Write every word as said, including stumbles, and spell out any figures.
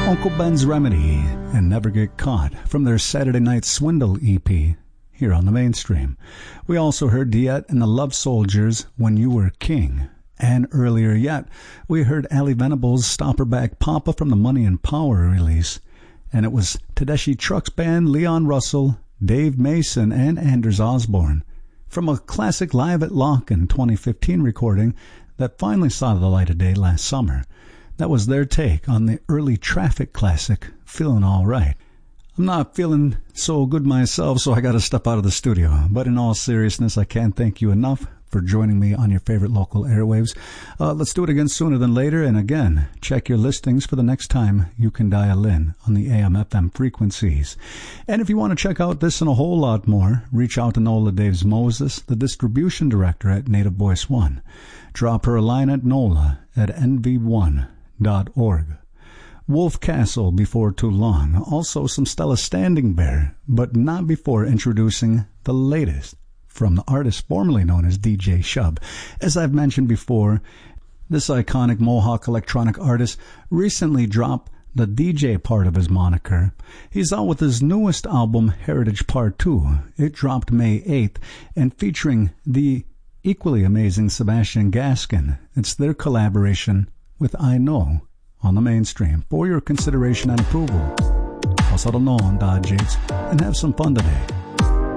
Uncle Ben's Remedy and Never Get Caught from their Saturday Night Swindle E P here on the Mainstream. We also heard Diet and the Love Soldiers, When You Were King. And earlier yet, we heard Ali Venables' Stop Her Back Papa from the Money and Power release. And it was Tedeschi Trucks Band, Leon Russell, Dave Mason, and Anders Osborne from a classic Live at Locken twenty fifteen recording that finally saw the light of day last summer. That was their take on the early Traffic classic, Feeling All Right. I'm not feeling so good myself, so I got to step out of the studio. But in all seriousness, I can't thank you enough for joining me on your favorite local airwaves. Uh, let's do it again sooner than later. And again, check your listings for the next time you can dial in on the A M F M frequencies. And if you want to check out this and a whole lot more, reach out to Nola Daves Moses, the distribution director at Native Voice One. Drop her a line at nola at n v one dot org. Wolf Castle before too long. Also some Stella Standing Bear, but not before introducing the latest from the artist formerly known as D J Shub. As I've mentioned before, this iconic Mohawk electronic artist recently dropped the D J part of his moniker. He's out with his newest album, Heritage Part two. It dropped May eighth, and featuring the equally amazing Sebastian Gaskin. It's their collaboration with I Know on the Mainstream for your consideration and approval. Pasado noon, Dodgers, and have some fun today.